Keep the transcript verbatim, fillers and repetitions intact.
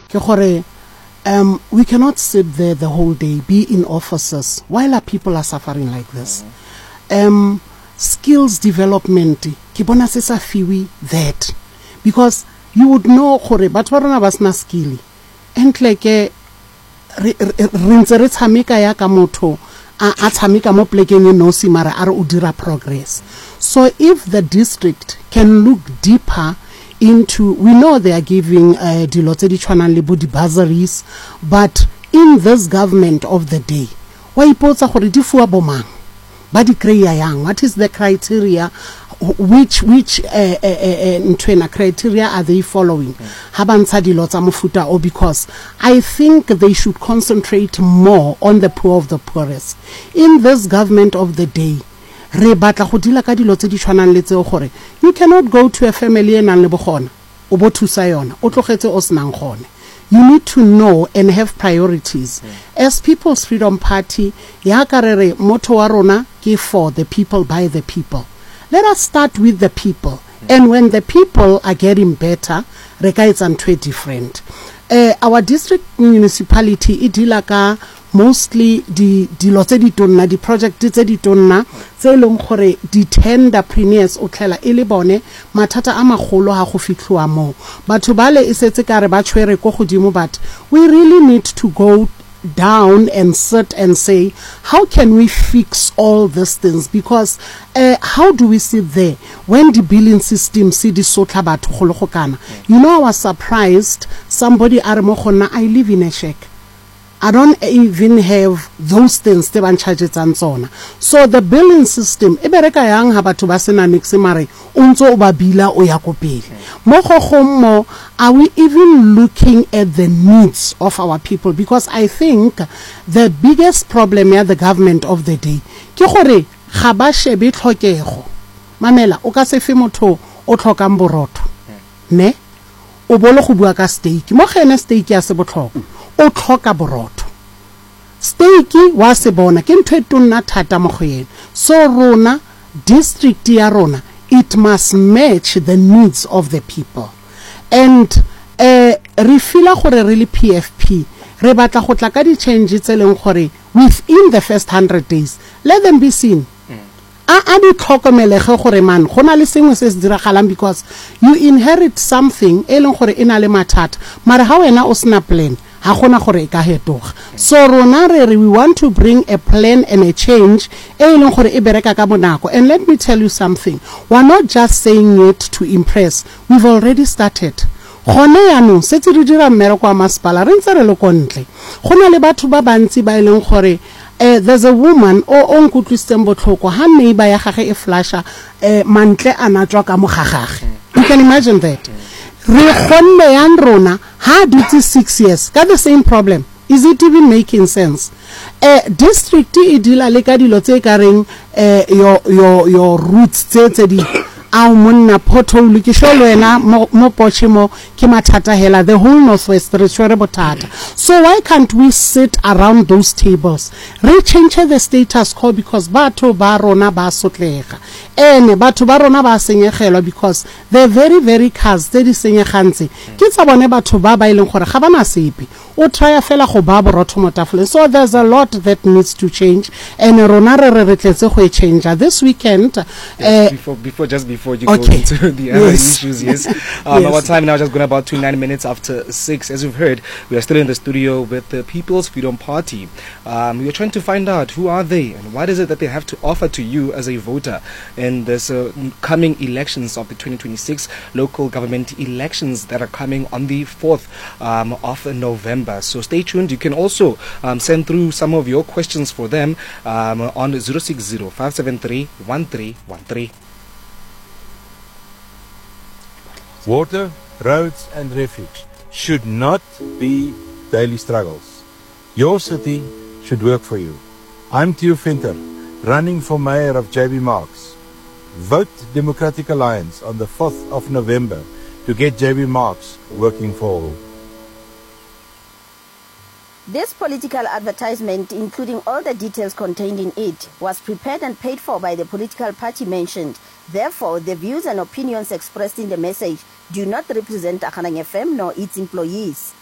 ke gore um we cannot sit there the whole day, be in offices while our people are suffering like this. Um skills development ke bona se sa fiwi that, because you would know gore batho ba rona ba sna skill entle ke re ntse re tshameka ya ka motho a tshameka mo plekeng e no si mara are o dira progress. So if the district can look deeper into, we know they are giving uh, dilo tse di tshwanang le bo di bursaries, but in this government of the day wa ipotsa gore di fuwa bomang ba di kreiya yang, what is the criteria, which which uh, uh, uh, ntwena criteria are they following ha ba ntsha dilo tsa mofuta o, because I think they should concentrate more on the poor of the poorest in this government of the day. Re batla go dila ka dilo tse di tshwanang le tseo gore you cannot go to a family e nang le bogona o bo thusa yona o tlogetse o senang gone. You need to know and have priorities. Yeah. As People's Freedom Party, ya karere motto wa rona ke for the people by the people. Let us start with the people. Yeah. And when the people are getting better, re ka etsa ntwe different. Uh, our district municipality e dila ka mostly di dilo tse di tonna, di project tse di tonna tse leng gore di tenderpreneurs o tlhela e le bone mathata a magolo ha go fitlhwa mo batho bale e setse ka re ba tshwere go godimo, but we really need to go down and sit and say, how can we fix all these things? Because uh, how do we sit there when the billing system see the sotla batho go le go kana? You know, I was surprised somebody are mo gona, I live in a shack, I don't even have those things te ban charges and so on. So the billing system e bereka yang ha batho ba sena nix mare o ntse o ba bila o ya go pele mo go gommo. Are we even looking at the needs of our people? Because I think the biggest problem ya the government of the day ke gore ga ba shebe tlhokego. Mamela o ka se fe motho o tlhokang borotho ne o bolo go bua ka steak mo gene steak ya se botlhoko o tlhoka borotho. Steak wa se bona ke ntwe tonna thata mo go yena. So rona district ya rona, it must match the needs of the people. And uh, re fila gore re le P F P re batla go tla ka di changes tse leng gore within the first one hundred days let them be seen. a a di tlhokomelege gore man go na le sengwe se se diragalang, because you inherit something e leng gore ina le mathata mara ha wena o sna plan ha gona gore e ka hetoga. So rona re re we want to bring a plan and a change e leng gore e bereka ka bonako. And let me tell you something, we're not just saying it to impress, we've already started. Gone yanong setse re dira mmereko wa masepala re ntse re le kontle. Go na le batho ba bantsi ba ileng gore Uh, there's a woman o o nkutlwisitseng botlhoko ha neighbor ya gage e flasha uh, mantle ana tswa ka mo gagage. You can imagine that. Re gonne yan rona ha dutse six years ka the same problem. Is it even making sense? Uh, district e dila le ka dilo tse ka reng uh, your your your roots tse tse di a monna pothole ke sholo ena mo pochimo ke mathata hela the whole northwest re tshwere bothata. So why can't we sit around those tables re change the status quo, because batho ba rona ba sotlega ene batho ba rona ba senyegelwa because the very very cars tse di senyegantse ke tsa bone batho ba ba ileng gore ga bana sepe o try fela go ba borotho mo tafole. So there's a lot that needs to change, and rona re re retletse go change this weekend. Yes, uh, before before just before Before you okay. go into the other yes. issues, yes. Um, yes. Our time now just going about twenty-nine minutes after six. As you've heard, we are still in the studio with the People's Freedom Party. Um, we are trying to find out who are they and what is it that they have to offer to you as a voter in this uh, coming elections of the twenty twenty-six local government elections that are coming on the fourth um, of November. So stay tuned. You can also um, send through some of your questions for them um, on zero six zero, five seven three, one three one three. Water, roads and refuge should not be daily struggles. Your city should work for you. I'm Theo Venter, running for mayor of J B Marks. Vote Democratic Alliance on the fourth of November to get J B Marks working for all. This political advertisement, including all the details contained in it, was prepared and paid for by the political party mentioned. Therefore, the views and opinions expressed in the message do not represent Akhanang F M nor its employees.